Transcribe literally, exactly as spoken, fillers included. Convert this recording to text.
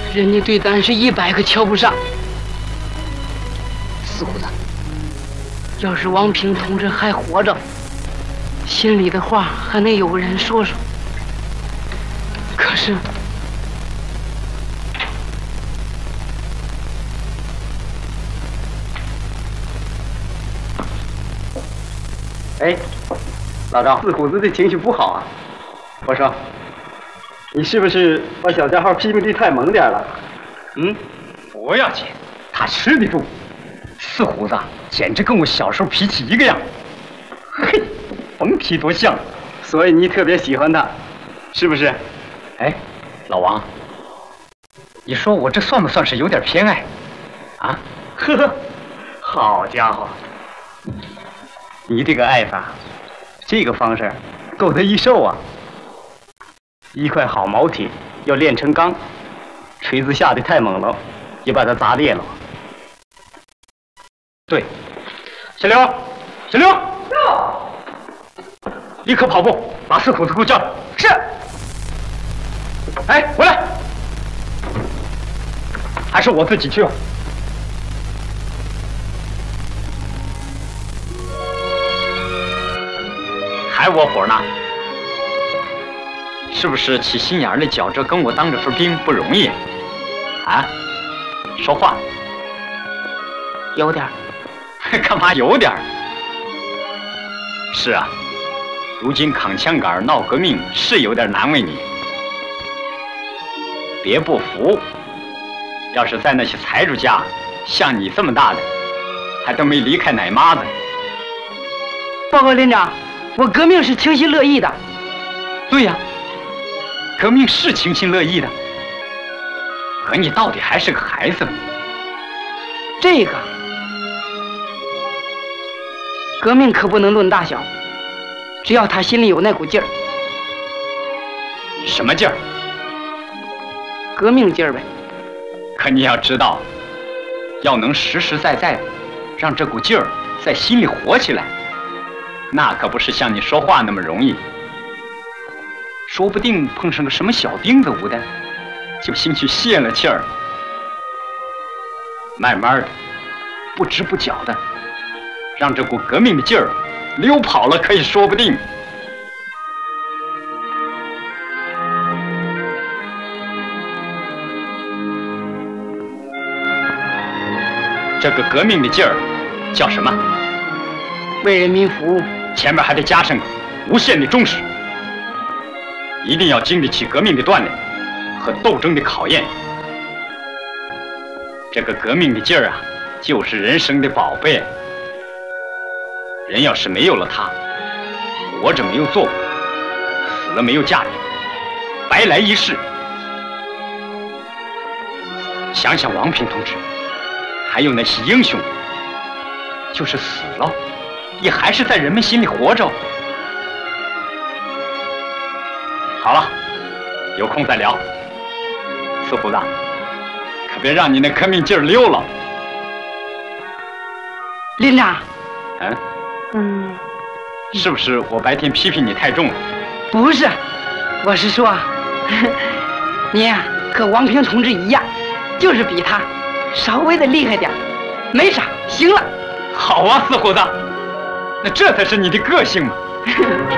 人家对咱是一百个瞧不上。四虎子，要是王平同志还活着，心里的话还能有个人说说。可是， 哎，老赵，四虎子的情绪不好啊。我说，你是不是把小家伙批评的太猛点了？ 嗯，不要紧，他吃得住。四虎子简直跟我小时候脾气一个样，嘿，甭提多像。 所以你特别喜欢他，是不是？ 哎，老王，你说我这算不算是有点偏爱？啊？ 呵呵，好家伙，你这个爱法，这个方式够他一受啊！一块好毛铁要炼成钢，锤子下的太猛了，也把它砸裂了。 对，小刘，小刘，立刻跑步，把四虎子给我叫来。是。哎，回来！还是我自己去吧。还窝火呢？是不是起心眼儿的觉着跟我当这份兵不容易？啊？说话。 有点儿。 干嘛有点儿？是啊，如今扛枪杆闹革命是有点难为你。别不服，要是在那些财主家，像你这么大的，还都没离开奶妈子。 报告连长，我革命是情心乐意的。 对呀，革命是情心乐意的，可你到底还是个孩子。 这个革命可不能论大小，只要他心里有那股劲儿。 什么劲儿？ 革命劲儿呗。 可你要知道，要能实实在在的让这股劲儿在心里活起来，那可不是像你说话那么容易。说不定碰上个什么小钉子捂的，就心去泄了气儿。慢慢的，不知不觉的，让这股革命的劲儿溜跑了，可以说不定。这个革命的劲儿叫什么？ 为人民服务。 前面还得加上个无限的忠实，一定要经得起革命的锻炼和斗争的考验。这个革命的劲儿啊，就是人生的宝贝。人要是没有了它，活着没有做过，死了没有价值，白来一世。想想王平同志，还有那些英雄，就是死了，也还是在人们心里活着。好了，有空再聊。四虎子，可别让你那革命劲儿溜了。 连长。 嗯。 嗯。 是不是我白天批评你太重了？ 不是，我是说，你呀、啊、和王平同志一样，就是比他稍微的厉害点，没啥，行了。 好啊，四虎子，那这才是你的个性嘛。